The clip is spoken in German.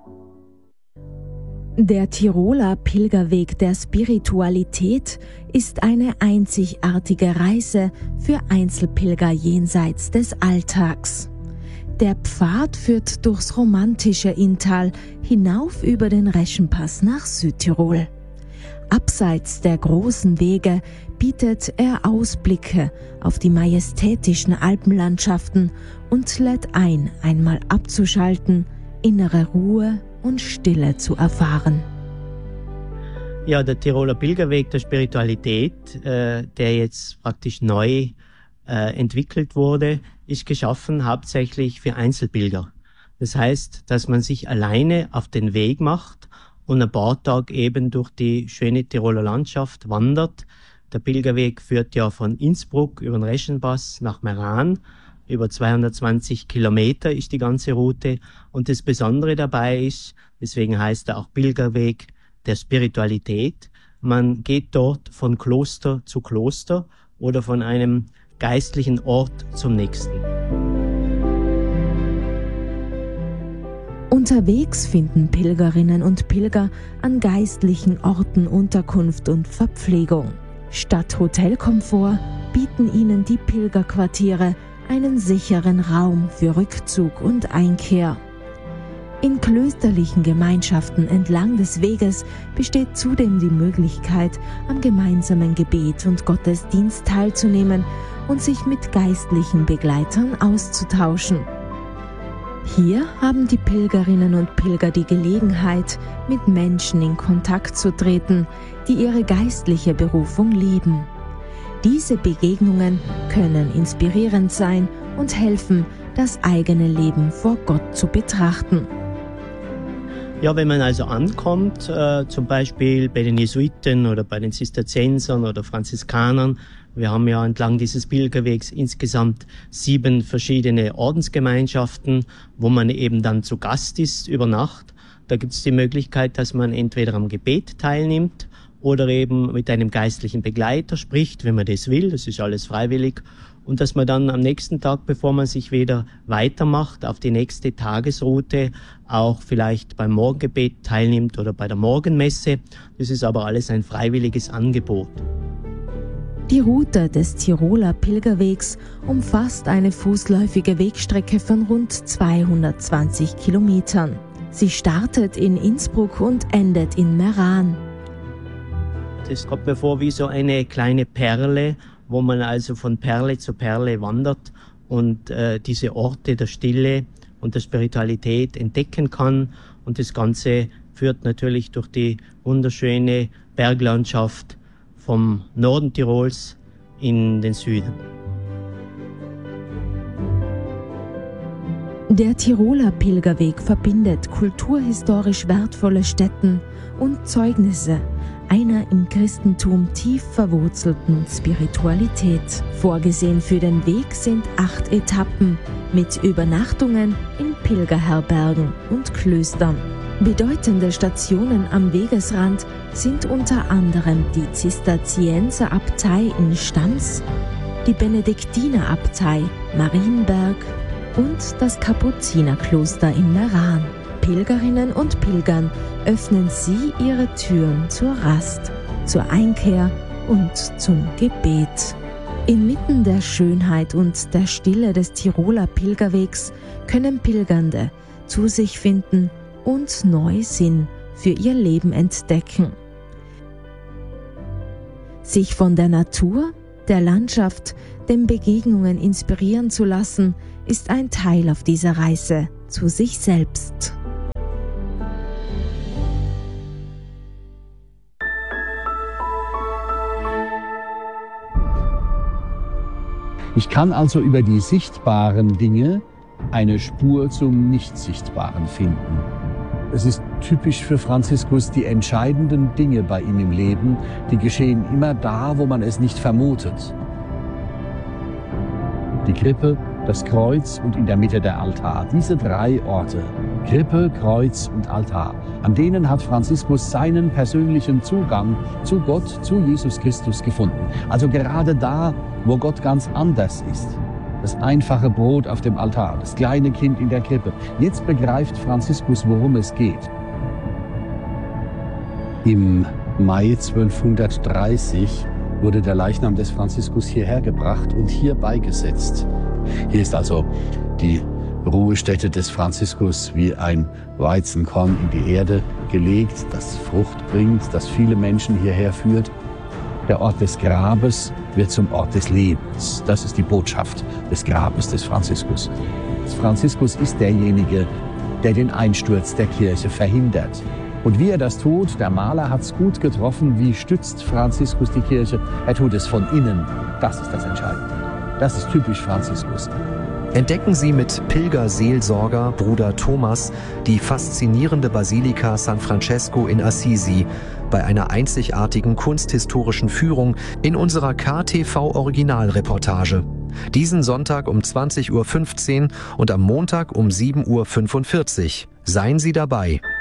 Der Tiroler Pilgerweg der Spiritualität ist eine einzigartige Reise für Einzelpilger jenseits des Alltags. Der Pfad führt durchs romantische Inntal hinauf über den Reschenpass nach Südtirol. Abseits der großen Wege bietet er Ausblicke auf die majestätischen Alpenlandschaften und lädt ein, einmal abzuschalten, innere Ruhe und Stille zu erfahren. Ja, der Tiroler Pilgerweg der Spiritualität, der jetzt praktisch neu entwickelt wurde, ist geschaffen hauptsächlich für Einzelpilger. Das heißt, dass man sich alleine auf den Weg macht und ein paar Tage eben durch die schöne Tiroler Landschaft wandert. Der Pilgerweg führt ja von Innsbruck über den Reschenpass nach Meran. Über 220 Kilometer ist die ganze Route. Und das Besondere dabei ist, deswegen heißt er auch Pilgerweg der Spiritualität, man geht dort von Kloster zu Kloster oder von einem geistlichen Ort zum nächsten. Unterwegs finden Pilgerinnen und Pilger an geistlichen Orten Unterkunft und Verpflegung. Statt Hotelkomfort bieten ihnen die Pilgerquartiere einen sicheren Raum für Rückzug und Einkehr. In klösterlichen Gemeinschaften entlang des Weges besteht zudem die Möglichkeit, am gemeinsamen Gebet und Gottesdienst teilzunehmen und sich mit geistlichen Begleitern auszutauschen. Hier haben die Pilgerinnen und Pilger die Gelegenheit, mit Menschen in Kontakt zu treten, die ihre geistliche Berufung leben. Diese Begegnungen können inspirierend sein und helfen, das eigene Leben vor Gott zu betrachten. Ja, wenn man also ankommt, zum Beispiel bei den Jesuiten oder bei den Zisterziensern oder Franziskanern, wir haben ja entlang dieses Pilgerwegs insgesamt 7 verschiedene Ordensgemeinschaften, wo man eben dann zu Gast ist über Nacht. Da gibt es die Möglichkeit, dass man entweder am Gebet teilnimmt oder eben mit einem geistlichen Begleiter spricht, wenn man das will, das ist alles freiwillig. Und dass man dann am nächsten Tag, bevor man sich wieder weitermacht auf die nächste Tagesroute, auch vielleicht beim Morgengebet teilnimmt oder bei der Morgenmesse. Das ist aber alles ein freiwilliges Angebot. Die Route des Tiroler Pilgerwegs umfasst eine fußläufige Wegstrecke von rund 220 Kilometern. Sie startet in Innsbruck und endet in Meran. Das kommt mir vor wie so eine kleine Perle, wo man also von Perle zu Perle wandert und diese Orte der Stille und der Spiritualität entdecken kann. Und das Ganze führt natürlich durch die wunderschöne Berglandschaft vom Norden Tirols in den Süden. Der Tiroler Pilgerweg verbindet kulturhistorisch wertvolle Stätten und Zeugnisse einer im Christentum tief verwurzelten Spiritualität. Vorgesehen für den Weg sind 8 Etappen mit Übernachtungen in Pilgerherbergen und Klöstern. Bedeutende Stationen am Wegesrand sind unter anderem die Zisterzienserabtei in Stams, die Benediktinerabtei Marienberg und das Kapuzinerkloster in Meran. Pilgerinnen und Pilgern öffnen sie ihre Türen zur Rast, zur Einkehr und zum Gebet. Inmitten der Schönheit und der Stille des Tiroler Pilgerwegs können Pilgernde zu sich finden und neu Sinn für ihr Leben entdecken. Sich von der Natur, der Landschaft, den Begegnungen inspirieren zu lassen, ist ein Teil auf dieser Reise zu sich selbst. Ich kann also über die sichtbaren Dinge eine Spur zum Nicht-Sichtbaren finden. Es ist typisch für Franziskus, die entscheidenden Dinge bei ihm im Leben, die geschehen immer da, wo man es nicht vermutet. Die Krippe, das Kreuz und in der Mitte der Altar. Diese 3 Orte, Krippe, Kreuz und Altar, an denen hat Franziskus seinen persönlichen Zugang zu Gott, zu Jesus Christus gefunden. Also gerade da, wo Gott ganz anders ist. das einfache Brot auf dem Altar, das kleine Kind in der Krippe. Jetzt begreift Franziskus, worum es geht. Im Mai 1230 wurde der Leichnam des Franziskus hierher gebracht und hier beigesetzt. Hier ist also die Ruhestätte des Franziskus wie ein Weizenkorn in die Erde gelegt, das Frucht bringt, das viele Menschen hierher führt. Der Ort des Grabes wird zum Ort des Lebens. Das ist die Botschaft des Grabes des Franziskus. Franziskus ist derjenige, der den Einsturz der Kirche verhindert. Und wie er das tut, der Maler hat's gut getroffen, wie stützt Franziskus die Kirche? Er tut es von innen. Das ist das Entscheidende. Das ist typisch Franziskus. Entdecken Sie mit Pilgerseelsorger Bruder Thomas die faszinierende Basilika San Francesco in Assisi bei einer einzigartigen kunsthistorischen Führung in unserer KTV-Originalreportage. Diesen Sonntag um 20:15 Uhr und am Montag um 7:45 Uhr. Seien Sie dabei.